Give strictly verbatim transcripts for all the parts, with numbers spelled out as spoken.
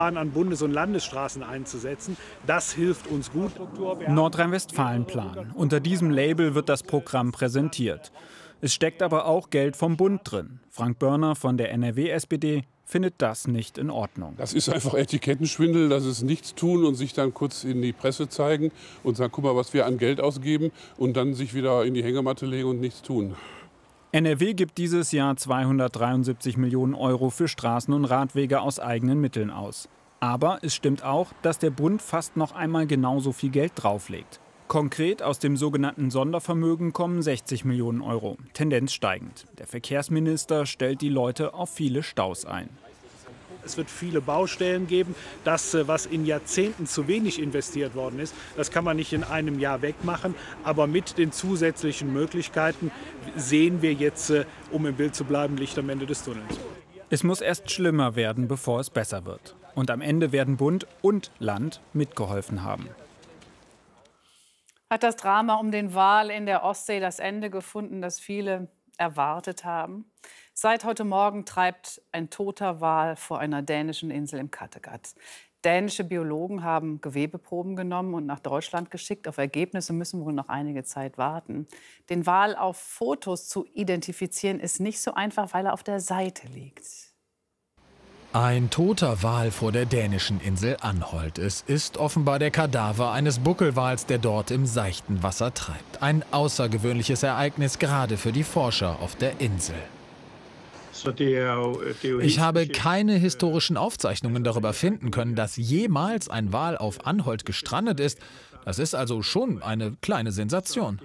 an Bundes- und Landesstraßen einzusetzen. Das hilft uns gut. Nordrhein-Westfalen-Plan. Unter diesem Label wird das Programm präsentiert. Es steckt aber auch Geld vom Bund drin. Frank Börner von der N R W-S P D findet das nicht in Ordnung. Das ist einfach Etikettenschwindel, dass es nichts tun und sich dann kurz in die Presse zeigen und sagen, guck mal, was wir an Geld ausgeben und dann sich wieder in die Hängematte legen und nichts tun. N R W gibt dieses Jahr zweihundertdreiundsiebzig Millionen Euro für Straßen und Radwege aus eigenen Mitteln aus. Aber es stimmt auch, dass der Bund fast noch einmal genauso viel Geld drauflegt. Konkret aus dem sogenannten Sondervermögen kommen sechzig Millionen Euro, Tendenz steigend. Der Verkehrsminister stellt die Leute auf viele Staus ein. Es wird viele Baustellen geben. Das, was in Jahrzehnten zu wenig investiert worden ist, das kann man nicht in einem Jahr wegmachen. Aber mit den zusätzlichen Möglichkeiten sehen wir jetzt, um im Bild zu bleiben, Licht am Ende des Tunnels. Es muss erst schlimmer werden, bevor es besser wird. Und am Ende werden Bund und Land mitgeholfen haben. Hat das Drama um den Wal in der Ostsee das Ende gefunden, das viele erwartet haben? Seit heute Morgen treibt ein toter Wal vor einer dänischen Insel im Kattegat. Dänische Biologen haben Gewebeproben genommen und nach Deutschland geschickt. Auf Ergebnisse müssen wir wohl noch einige Zeit warten. Den Wal auf Fotos zu identifizieren ist nicht so einfach, weil er auf der Seite liegt. Ein toter Wal vor der dänischen Insel Anholt. Es ist offenbar der Kadaver eines Buckelwals, der dort im seichten Wasser treibt. Ein außergewöhnliches Ereignis, gerade für die Forscher auf der Insel. Ich habe keine historischen Aufzeichnungen darüber finden können, dass jemals ein Wal auf Anholt gestrandet ist. Das ist also schon eine kleine Sensation.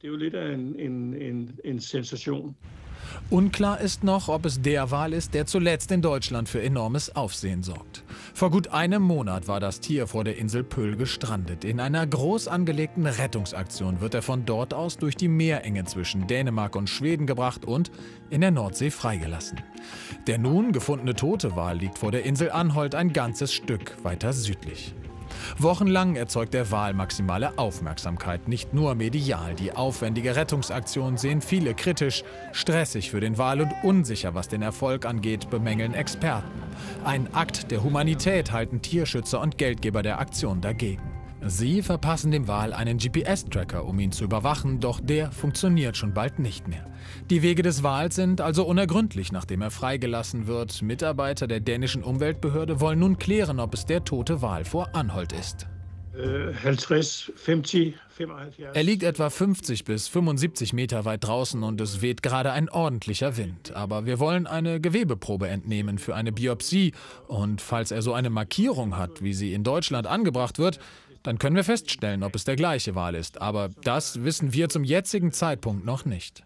Unklar ist noch, ob es der Wal ist, der zuletzt in Deutschland für enormes Aufsehen sorgt. Vor gut einem Monat war das Tier vor der Insel Pöll gestrandet. In einer groß angelegten Rettungsaktion wird er von dort aus durch die Meerenge zwischen Dänemark und Schweden gebracht und in der Nordsee freigelassen. Der nun gefundene tote Wal liegt vor der Insel Anholt ein ganzes Stück weiter südlich. Wochenlang erzeugt der Wal maximale Aufmerksamkeit, nicht nur medial. Die aufwendige Rettungsaktion sehen viele kritisch, stressig für den Wal und unsicher, was den Erfolg angeht, bemängeln Experten. Ein Akt der Humanität halten Tierschützer und Geldgeber der Aktion dagegen. Sie verpassen dem Wal einen G P S-Tracker, um ihn zu überwachen, doch der funktioniert schon bald nicht mehr. Die Wege des Wals sind also unergründlich, nachdem er freigelassen wird. Mitarbeiter der dänischen Umweltbehörde wollen nun klären, ob es der tote Wal vor Anholt ist. Er liegt etwa fünfzig bis fünfundsiebzig Meter weit draußen und es weht gerade ein ordentlicher Wind. Aber wir wollen eine Gewebeprobe entnehmen für eine Biopsie. Und falls er so eine Markierung hat, wie sie in Deutschland angebracht wird, dann können wir feststellen, ob es der gleiche Wal ist. Aber das wissen wir zum jetzigen Zeitpunkt noch nicht.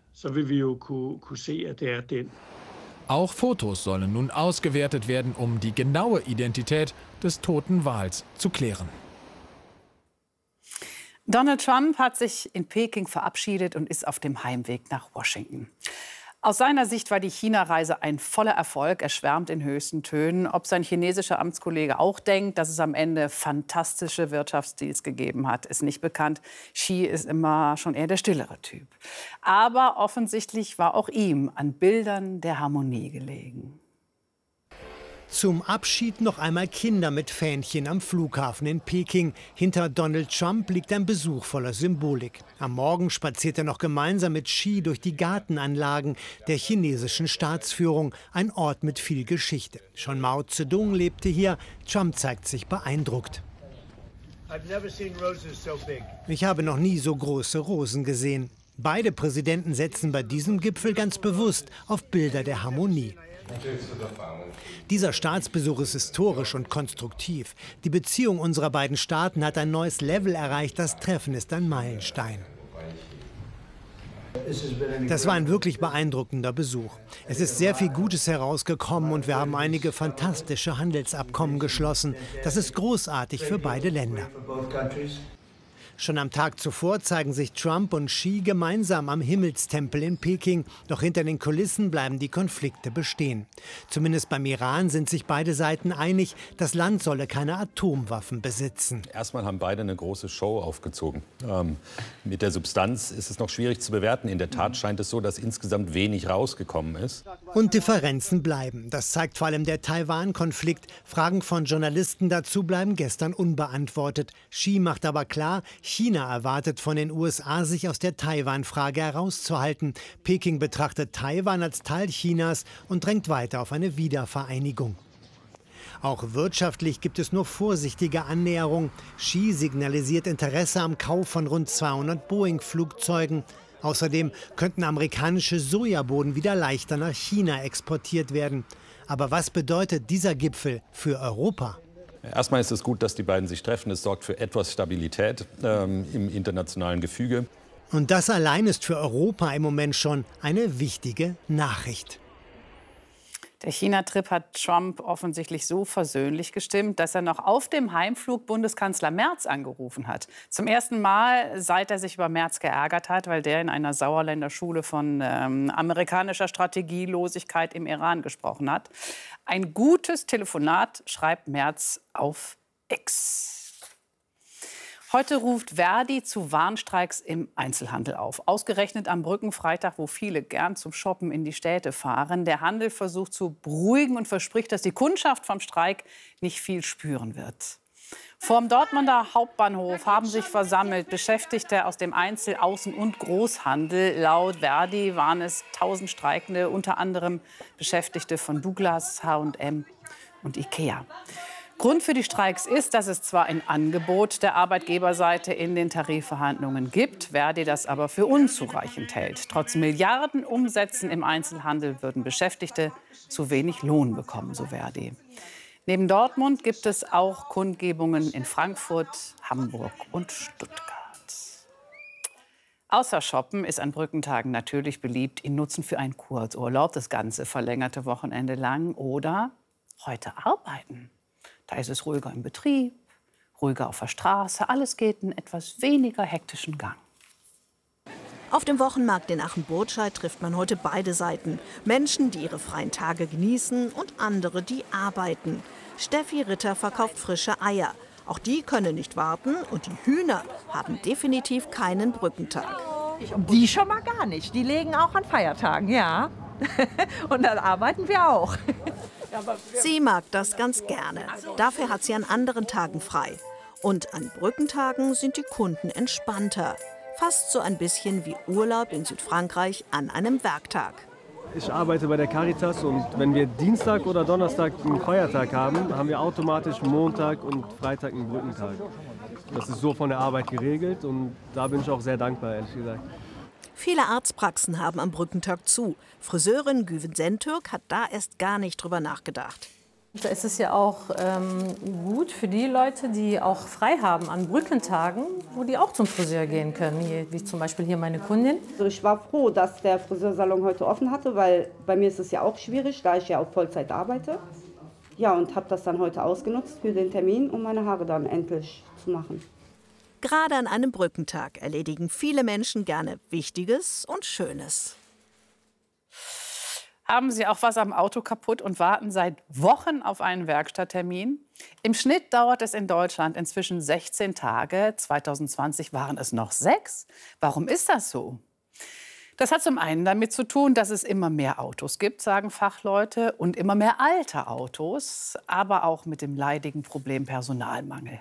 Auch Fotos sollen nun ausgewertet werden, um die genaue Identität des toten Wals zu klären. Donald Trump hat sich in Peking verabschiedet und ist auf dem Heimweg nach Washington. Aus seiner Sicht war die China-Reise ein voller Erfolg. Er schwärmt in höchsten Tönen. Ob sein chinesischer Amtskollege auch denkt, dass es am Ende fantastische Wirtschaftsdeals gegeben hat, ist nicht bekannt. Xi ist immer schon eher der stillere Typ. Aber offensichtlich war auch ihm an Bildern der Harmonie gelegen. Zum Abschied noch einmal Kinder mit Fähnchen am Flughafen in Peking. Hinter Donald Trump liegt ein Besuch voller Symbolik. Am Morgen spaziert er noch gemeinsam mit Xi durch die Gartenanlagen der chinesischen Staatsführung. Ein Ort mit viel Geschichte. Schon Mao Zedong lebte hier. Trump zeigt sich beeindruckt. Ich habe noch nie so große Rosen gesehen. Beide Präsidenten setzen bei diesem Gipfel ganz bewusst auf Bilder der Harmonie. Dieser Staatsbesuch ist historisch und konstruktiv. Die Beziehung unserer beiden Staaten hat ein neues Level erreicht. Das Treffen ist ein Meilenstein. Das war ein wirklich beeindruckender Besuch. Es ist sehr viel Gutes herausgekommen und wir haben einige fantastische Handelsabkommen geschlossen. Das ist großartig für beide Länder. Schon am Tag zuvor zeigen sich Trump und Xi gemeinsam am Himmelstempel in Peking. Doch hinter den Kulissen bleiben die Konflikte bestehen. Zumindest beim Iran sind sich beide Seiten einig, das Land solle keine Atomwaffen besitzen. Erstmal haben beide eine große Show aufgezogen. Ähm, mit der Substanz ist es noch schwierig zu bewerten. In der Tat scheint es so, dass insgesamt wenig rausgekommen ist. Und Differenzen bleiben. Das zeigt vor allem der Taiwan-Konflikt. Fragen von Journalisten dazu bleiben gestern unbeantwortet. Xi macht aber klar, China erwartet von den U S A, sich aus der Taiwan-Frage herauszuhalten. Peking betrachtet Taiwan als Teil Chinas und drängt weiter auf eine Wiedervereinigung. Auch wirtschaftlich gibt es nur vorsichtige Annäherung. Xi signalisiert Interesse am Kauf von rund zweihundert Boeing-Flugzeugen. Außerdem könnten amerikanische Sojabohnen wieder leichter nach China exportiert werden. Aber was bedeutet dieser Gipfel für Europa? Erstmal ist es gut, dass die beiden sich treffen. Es sorgt für etwas Stabilität ähm, im internationalen Gefüge. Und das allein ist für Europa im Moment schon eine wichtige Nachricht. Der China-Trip hat Trump offensichtlich so versöhnlich gestimmt, dass er noch auf dem Heimflug Bundeskanzler Merz angerufen hat. Zum ersten Mal, seit er sich über Merz geärgert hat, weil der in einer Sauerländer Schule von ähm, amerikanischer Strategielosigkeit im Iran gesprochen hat. Ein gutes Telefonat, schreibt Merz auf X. Heute ruft Verdi zu Warnstreiks im Einzelhandel auf. Ausgerechnet am Brückenfreitag, wo viele gern zum Shoppen in die Städte fahren. Der Handel versucht zu beruhigen und verspricht, dass die Kundschaft vom Streik nicht viel spüren wird. Vorm Dortmunder Hauptbahnhof haben sich versammelt Beschäftigte aus dem Einzel-, Außen- und Großhandel. Laut Verdi waren es tausend Streikende, unter anderem Beschäftigte von Douglas, H und M und Ikea. Grund für die Streiks ist, dass es zwar ein Angebot der Arbeitgeberseite in den Tarifverhandlungen gibt, Verdi das aber für unzureichend hält. Trotz Milliardenumsätzen im Einzelhandel würden Beschäftigte zu wenig Lohn bekommen, so Verdi. Neben Dortmund gibt es auch Kundgebungen in Frankfurt, Hamburg und Stuttgart. Außer Shoppen ist an Brückentagen natürlich beliebt, ihn nutzen für einen Kurzurlaub, das ganze verlängerte Wochenende lang, oder heute arbeiten. Da ist es ruhiger im Betrieb, ruhiger auf der Straße. Alles geht in etwas weniger hektischen Gang. Auf dem Wochenmarkt in Aachen-Burtscheid trifft man heute beide Seiten. Menschen, die ihre freien Tage genießen, und andere, die arbeiten. Steffi Ritter verkauft frische Eier. Auch die können nicht warten, und die Hühner haben definitiv keinen Brückentag. Die schon mal gar nicht. Die legen auch an Feiertagen, ja. Und dann arbeiten wir auch. Sie mag das ganz gerne. Dafür hat sie an anderen Tagen frei. Und an Brückentagen sind die Kunden entspannter. Fast so ein bisschen wie Urlaub in Südfrankreich an einem Werktag. Ich arbeite bei der Caritas, und wenn wir Dienstag oder Donnerstag einen Feiertag haben, haben wir automatisch Montag und Freitag einen Brückentag. Das ist so von der Arbeit geregelt, und da bin ich auch sehr dankbar, ehrlich gesagt. Viele Arztpraxen haben am Brückentag zu. Friseurin Güven Sentürk hat da erst gar nicht drüber nachgedacht. Es ist ja auch ähm, gut für die Leute, die auch frei haben an Brückentagen, wo die auch zum Friseur gehen können, hier, wie zum Beispiel hier meine Kundin. Also ich war froh, dass der Friseursalon heute offen hatte, weil bei mir ist es ja auch schwierig, da ich ja auf Vollzeit arbeite. Ja, und habe das dann heute ausgenutzt für den Termin, um meine Haare dann endlich zu machen. Gerade an einem Brückentag erledigen viele Menschen gerne Wichtiges und Schönes. Haben Sie auch was am Auto kaputt und warten seit Wochen auf einen Werkstatttermin? Im Schnitt dauert es in Deutschland inzwischen sechzehn Tage. zwanzig zwanzig waren es noch sechs. Warum ist das so? Das hat zum einen damit zu tun, dass es immer mehr Autos gibt, sagen Fachleute, und immer mehr alte Autos, aber auch mit dem leidigen Problem Personalmangel.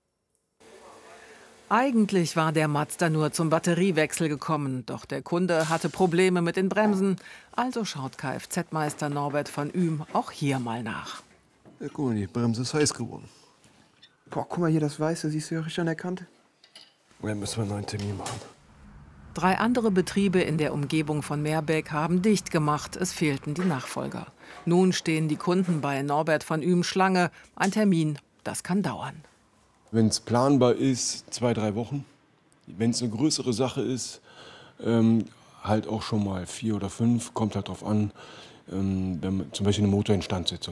Eigentlich war der Mazda nur zum Batteriewechsel gekommen, doch der Kunde hatte Probleme mit den Bremsen. Also schaut Kfz-Meister Norbert von Ühm auch hier mal nach. Ja, guck mal, die Bremse ist heiß geworden. Boah, guck mal hier, das Weiße, siehst du ja richtig an der Kante? Dann müssen wir einen neuen Termin machen. Drei andere Betriebe in der Umgebung von Meerbeck haben dicht gemacht. Es fehlten die Nachfolger. Nun stehen die Kunden bei Norbert von Ühm Schlange. Ein Termin, das kann dauern. Wenn es planbar ist, zwei, drei Wochen. Wenn es eine größere Sache ist, ähm, halt auch schon mal vier oder fünf. Kommt halt drauf an, ähm, wenn, zum Beispiel eine Motorinstandsetzung.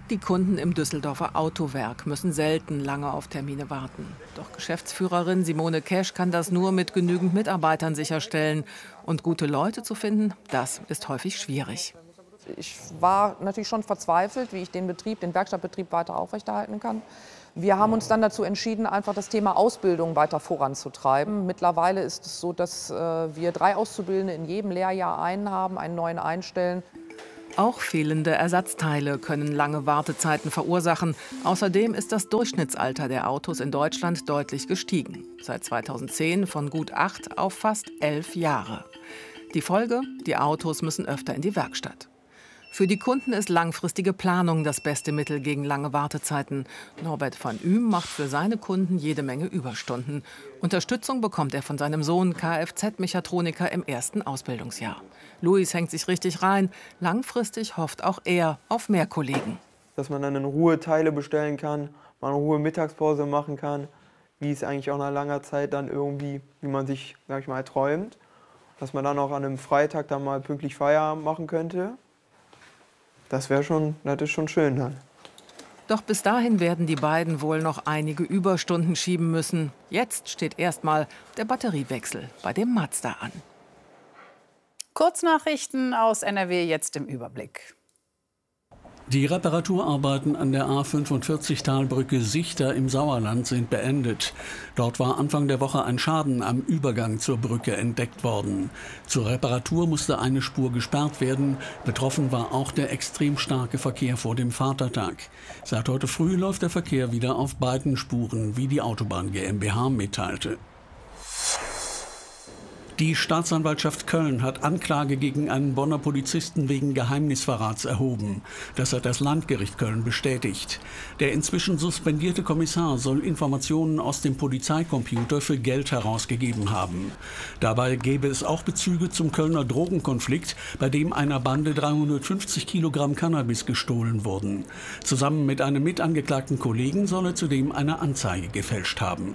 Die Kunden im Düsseldorfer Autowerk müssen selten lange auf Termine warten. Doch Geschäftsführerin Simone Kesch kann das nur mit genügend Mitarbeitern sicherstellen. Und gute Leute zu finden, das ist häufig schwierig. Ich war natürlich schon verzweifelt, wie ich den Betrieb, den Werkstattbetrieb weiter aufrechterhalten kann. Wir haben uns dann dazu entschieden, einfach das Thema Ausbildung weiter voranzutreiben. Mittlerweile ist es so, dass äh, wir drei Auszubildende in jedem Lehrjahr einen haben, einen neuen einstellen. Auch fehlende Ersatzteile können lange Wartezeiten verursachen. Außerdem ist das Durchschnittsalter der Autos in Deutschland deutlich gestiegen. Seit zweitausendzehn von gut acht auf fast elf Jahre. Die Folge? Die Autos müssen öfter in die Werkstatt. Für die Kunden ist langfristige Planung das beste Mittel gegen lange Wartezeiten. Norbert van Uhm macht für seine Kunden jede Menge Überstunden. Unterstützung bekommt er von seinem Sohn, Kfz-Mechatroniker im ersten Ausbildungsjahr. Luis hängt sich richtig rein. Langfristig hofft auch er auf mehr Kollegen. Dass man dann in Ruhe Teile bestellen kann, mal in Ruhe Mittagspause machen kann, wie es eigentlich auch nach langer Zeit dann irgendwie, wie man sich, sag ich mal, träumt. Dass man dann auch an einem Freitag dann mal pünktlich Feierabend machen könnte. Das wäre schon, das ist schon schön dann. Doch bis dahin werden die beiden wohl noch einige Überstunden schieben müssen. Jetzt steht erstmal der Batteriewechsel bei dem Mazda an. Kurznachrichten aus N R W jetzt im Überblick. Die Reparaturarbeiten an der A fünfundvierzig Talbrücke Sichter im Sauerland sind beendet. Dort war Anfang der Woche ein Schaden am Übergang zur Brücke entdeckt worden. Zur Reparatur musste eine Spur gesperrt werden. Betroffen war auch der extrem starke Verkehr vor dem Vatertag. Seit heute früh läuft der Verkehr wieder auf beiden Spuren, wie die Autobahn GmbH mitteilte. Die Staatsanwaltschaft Köln hat Anklage gegen einen Bonner Polizisten wegen Geheimnisverrats erhoben. Das hat das Landgericht Köln bestätigt. Der inzwischen suspendierte Kommissar soll Informationen aus dem Polizeicomputer für Geld herausgegeben haben. Dabei gäbe es auch Bezüge zum Kölner Drogenkonflikt, bei dem einer Bande dreihundertfünfzig Kilogramm Cannabis gestohlen wurden. Zusammen mit einem mitangeklagten Kollegen soll er zudem eine Anzeige gefälscht haben.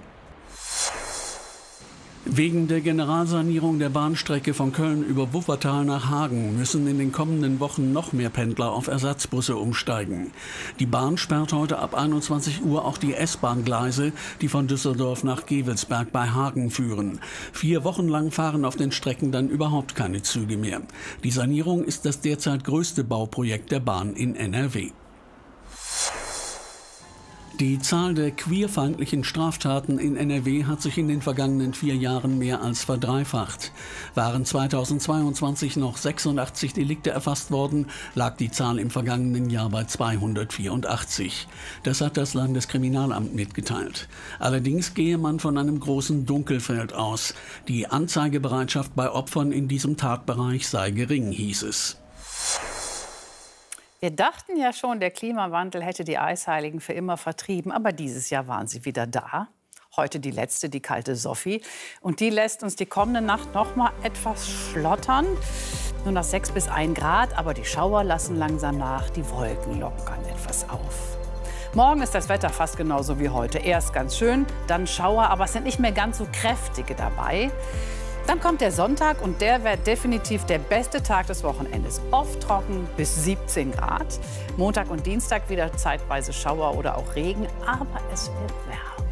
Wegen der Generalsanierung der Bahnstrecke von Köln über Wuppertal nach Hagen müssen in den kommenden Wochen noch mehr Pendler auf Ersatzbusse umsteigen. Die Bahn sperrt heute ab einundzwanzig Uhr auch die S-Bahn-Gleise, die von Düsseldorf nach Gevelsberg bei Hagen führen. Vier Wochen lang fahren auf den Strecken dann überhaupt keine Züge mehr. Die Sanierung ist das derzeit größte Bauprojekt der Bahn in N R W. Die Zahl der queerfeindlichen Straftaten in N R W hat sich in den vergangenen vier Jahren mehr als verdreifacht. Waren zweitausendzweiundzwanzig noch sechsundachtzig Delikte erfasst worden, lag die Zahl im vergangenen Jahr bei zweihundertvierundachtzig. Das hat das Landeskriminalamt mitgeteilt. Allerdings gehe man von einem großen Dunkelfeld aus. Die Anzeigebereitschaft bei Opfern in diesem Tatbereich sei gering, hieß es. Wir dachten ja schon, der Klimawandel hätte die Eisheiligen für immer vertrieben. Aber dieses Jahr waren sie wieder da. Heute die letzte, die kalte Sophie. Und die lässt uns die kommende Nacht noch mal etwas schlottern. Nur noch sechs bis ein Grad, aber die Schauer lassen langsam nach. Die Wolken lockern etwas auf. Morgen ist das Wetter fast genauso wie heute. Erst ganz schön, dann Schauer, aber es sind nicht mehr ganz so kräftige dabei. Dann kommt der Sonntag und der wird definitiv der beste Tag des Wochenendes. Oft trocken bis siebzehn Grad. Montag und Dienstag wieder zeitweise Schauer oder auch Regen, aber es wird wärmer.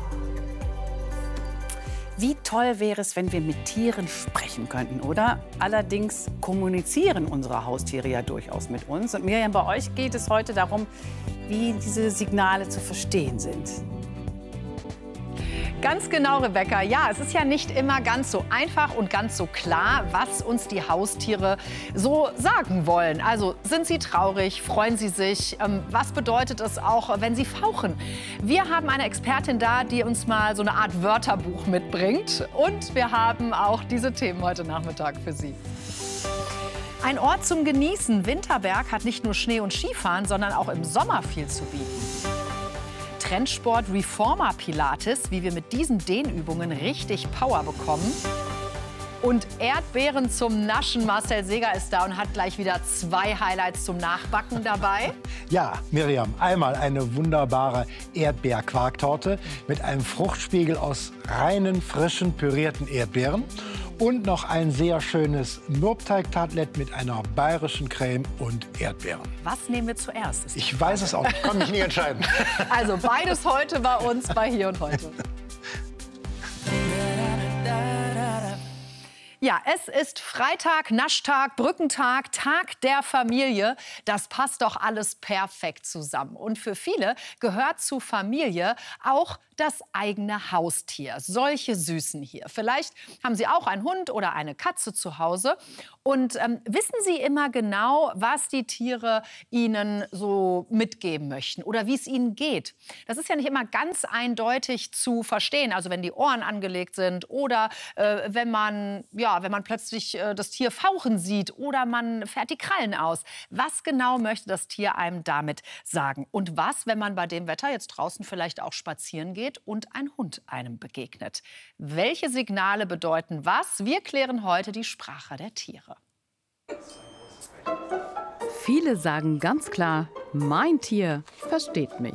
Wie toll wäre es, wenn wir mit Tieren sprechen könnten, oder? Allerdings kommunizieren unsere Haustiere ja durchaus mit uns. Und Miriam, bei euch geht es heute darum, wie diese Signale zu verstehen sind. Ganz genau, Rebecca. Ja, es ist ja nicht immer ganz so einfach und ganz so klar, was uns die Haustiere so sagen wollen. Also sind sie traurig, freuen sie sich? Ähm, was bedeutet es auch, wenn sie fauchen? Wir haben eine Expertin da, die uns mal so eine Art Wörterbuch mitbringt. Und wir haben auch diese Themen heute Nachmittag für Sie. Ein Ort zum Genießen. Winterberg hat nicht nur Schnee und Skifahren, sondern auch im Sommer viel zu bieten. Trendsport Reformer Pilates, wie wir mit diesen Dehnübungen richtig Power bekommen. Und Erdbeeren zum Naschen. Marcel Seger ist da und hat gleich wieder zwei Highlights zum Nachbacken dabei. Ja, Miriam, einmal eine wunderbare Erdbeerquarktorte mit einem Fruchtspiegel aus reinen, frischen, pürierten Erdbeeren. Und noch ein sehr schönes Mürbteig-Tartelett mit einer bayerischen Creme und Erdbeeren. Was nehmen wir zuerst? Ich weiß es auch nicht, kann mich nicht entscheiden. Also beides heute bei uns bei Hier und Heute. Ja, es ist Freitag, Naschtag, Brückentag, Tag der Familie. Das passt doch alles perfekt zusammen. Und für viele gehört zu Familie auch das eigene Haustier. Solche Süßen hier. Vielleicht haben Sie auch einen Hund oder eine Katze zu Hause. Und ähm, wissen Sie immer genau, was die Tiere Ihnen so mitgeben möchten oder wie es ihnen geht? Das ist ja nicht immer ganz eindeutig zu verstehen. Also wenn die Ohren angelegt sind oder äh, wenn man, ja, wenn man plötzlich äh, das Tier fauchen sieht oder man fährt die Krallen aus. Was genau möchte das Tier einem damit sagen? Und was, wenn man bei dem Wetter jetzt draußen vielleicht auch spazieren geht und ein Hund einem begegnet? Welche Signale bedeuten was? Wir klären heute die Sprache der Tiere. Viele sagen ganz klar, mein Tier versteht mich.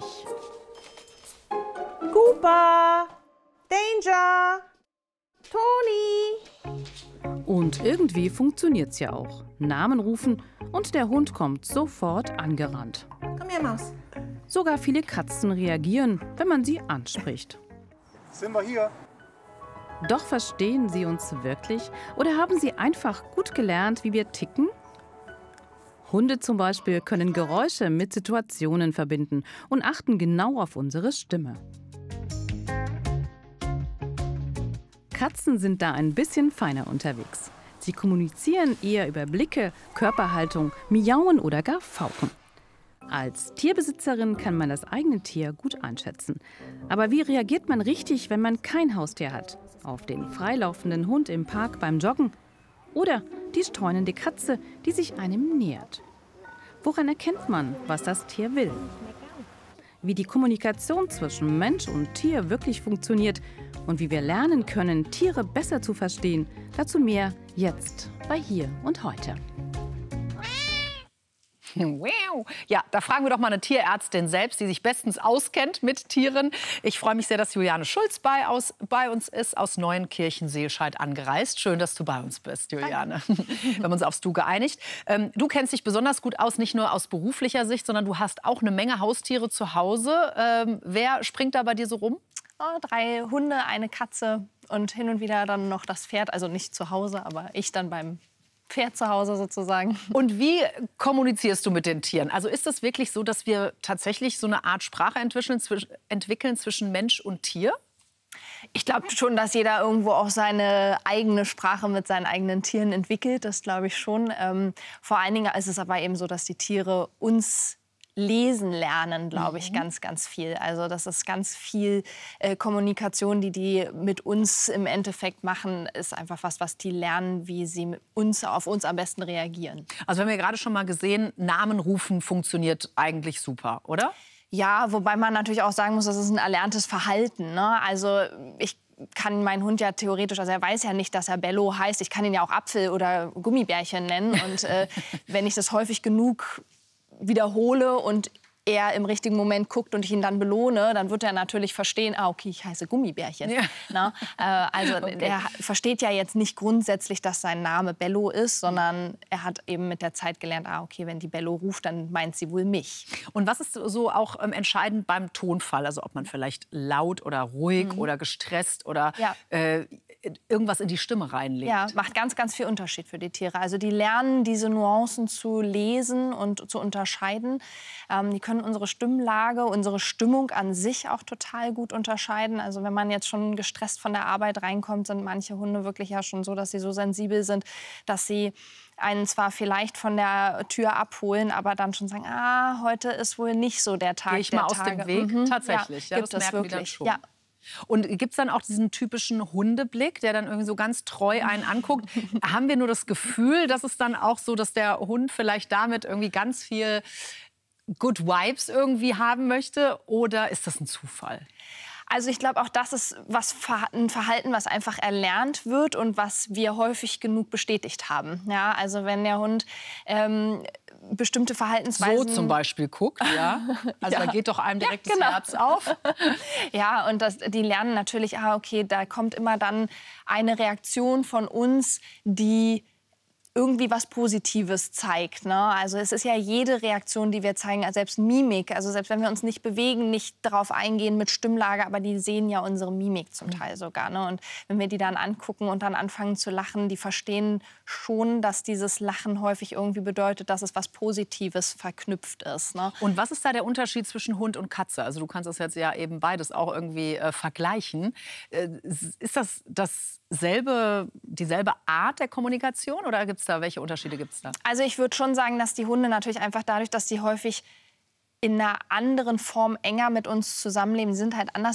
Cooper! Danger! Toni! Und irgendwie funktioniert's ja auch. Namen rufen und der Hund kommt sofort angerannt. Komm her, Maus. Sogar viele Katzen reagieren, wenn man sie anspricht. Sind wir hier? Doch verstehen sie uns wirklich oder haben sie einfach gut gelernt, wie wir ticken? Hunde zum Beispiel können Geräusche mit Situationen verbinden und achten genau auf unsere Stimme. Katzen sind da ein bisschen feiner unterwegs. Sie kommunizieren eher über Blicke, Körperhaltung, Miauen oder gar Fauchen. Als Tierbesitzerin kann man das eigene Tier gut einschätzen. Aber wie reagiert man richtig, wenn man kein Haustier hat? Auf den freilaufenden Hund im Park beim Joggen? Oder die streunende Katze, die sich einem nähert? Woran erkennt man, was das Tier will? Wie die Kommunikation zwischen Mensch und Tier wirklich funktioniert und wie wir lernen können, Tiere besser zu verstehen, dazu mehr jetzt bei Hier und Heute. Ja, da fragen wir doch mal eine Tierärztin selbst, die sich bestens auskennt mit Tieren. Ich freue mich sehr, dass Juliane Schulz bei, aus, bei uns ist, aus Neuenkirchen-Seescheid angereist. Schön, dass du bei uns bist, Juliane. Wir haben uns aufs Du geeinigt. Ähm, du kennst dich besonders gut aus, nicht nur aus beruflicher Sicht, sondern du hast auch eine Menge Haustiere zu Hause. Ähm, wer springt da bei dir so rum? Oh, drei Hunde, eine Katze und hin und wieder dann noch das Pferd. Also nicht zu Hause, aber ich dann beim Pferd zu Hause sozusagen. Und wie kommunizierst du mit den Tieren? Also ist es wirklich so, dass wir tatsächlich so eine Art Sprache entwickeln, entwickeln zwischen Mensch und Tier? Ich glaube schon, dass jeder irgendwo auch seine eigene Sprache mit seinen eigenen Tieren entwickelt. Das glaube ich schon. Ähm, vor allen Dingen ist es aber eben so, dass die Tiere uns lesen lernen, glaube ich, mhm. ganz, ganz viel. Also das ist ganz viel äh, Kommunikation, die die mit uns im Endeffekt machen, ist einfach was, was die lernen, wie sie mit uns, auf uns am besten reagieren. Also wir haben ja gerade schon mal gesehen, Namen rufen funktioniert eigentlich super, oder? Ja, wobei man natürlich auch sagen muss, das ist ein erlerntes Verhalten, ne? Also ich kann meinen Hund ja theoretisch, also er weiß ja nicht, dass er Bello heißt. Ich kann ihn ja auch Apfel oder Gummibärchen nennen. Und äh, wenn ich das häufig genug wiederhole und er im richtigen Moment guckt und ich ihn dann belohne, dann wird er natürlich verstehen, ah, okay, ich heiße Gummibärchen. Ja. Na, äh, also okay. Er versteht ja jetzt nicht grundsätzlich, dass sein Name Bello ist, sondern er hat eben mit der Zeit gelernt, ah, okay, wenn die Bello ruft, dann meint sie wohl mich. Und was ist so auch ähm, entscheidend beim Tonfall? Also ob man vielleicht laut oder ruhig mhm. oder gestresst oder ja. äh, irgendwas in die Stimme reinlegt. Ja, macht ganz, ganz viel Unterschied für die Tiere. Also die lernen, diese Nuancen zu lesen und zu unterscheiden. Ähm, die können unsere Stimmlage, unsere Stimmung an sich auch total gut unterscheiden. Also wenn man jetzt schon gestresst von der Arbeit reinkommt, sind manche Hunde wirklich ja schon so, dass sie so sensibel sind, dass sie einen zwar vielleicht von der Tür abholen, aber dann schon sagen, ah, heute ist wohl nicht so der Tag Geh ich der mal aus Tage. dem Weg? Mhm. Tatsächlich, ja, ja, das gibt es merken wir dann wirklich. schon. Ja. Und gibt es dann auch diesen typischen Hundeblick, der dann irgendwie so ganz treu einen anguckt? Haben wir nur das Gefühl, dass es dann auch so, dass der Hund vielleicht damit irgendwie ganz viel Good Vibes irgendwie haben möchte? Oder ist das ein Zufall? Also ich glaube, auch das ist was, ein Verhalten, was einfach erlernt wird und was wir häufig genug bestätigt haben. Ja, also wenn der Hund ähm, bestimmte Verhaltensweisen... So zum Beispiel guckt, ja. Also ja. da geht doch einem direkt ja, genau. das Herz auf. Ja, und das, die lernen natürlich, ah, okay, da kommt immer dann eine Reaktion von uns, die irgendwie was Positives zeigt. Ne? Also es ist ja jede Reaktion, die wir zeigen, also selbst Mimik, also selbst wenn wir uns nicht bewegen, nicht darauf eingehen mit Stimmlage, aber die sehen ja unsere Mimik zum Teil sogar. Ne? Und wenn wir die dann angucken und dann anfangen zu lachen, die verstehen schon, dass dieses Lachen häufig irgendwie bedeutet, dass es was Positives verknüpft ist. Ne? Und was ist da der Unterschied zwischen Hund und Katze? Also du kannst das jetzt ja eben beides auch irgendwie äh, vergleichen. Äh, ist das dasselbe, dieselbe Art der Kommunikation oder gibt es da, welche Unterschiede gibt es da? Also ich würde schon sagen, dass die Hunde natürlich einfach dadurch, dass die häufig in einer anderen Form enger mit uns zusammenleben, sind halt anders.